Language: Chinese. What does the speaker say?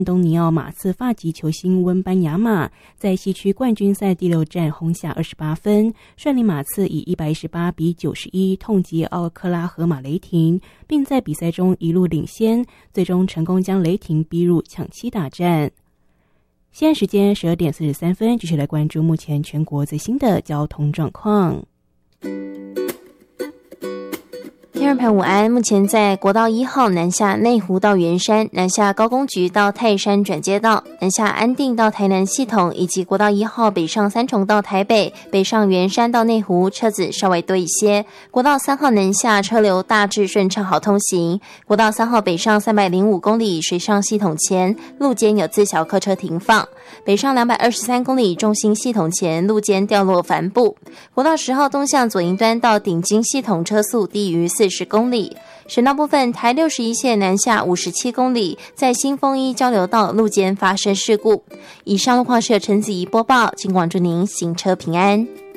东尼奥马刺发级球星温班亚马在西区冠军赛第6战轰下28分，率领马刺以118-91痛击奥克拉荷马雷霆，并在比赛中一路领先，最终成功将雷霆逼入抢七大战。现在时间12点43分，继续来关注目前全国最新的交通状况。 听众朋友午安，目前在国道1号南下内湖到圆山，南下高工局到泰山转接道，南下安定到台南系统，以及国道1号北上三重到台北，北上圆山到内湖，车子稍微多一些。国道3号南下车流大致顺畅好通行。国道3号北上305公里水上系统前，路肩有自小客车停放。北上223公里中心系统前，路肩掉落帆布。国道10号东向左营端到顶金系统车速低于40公里。省道部分，台61线南下57公里，在新丰一交流道路肩发生事故。以上路况是由陈子怡播报，请广祝您行车平安。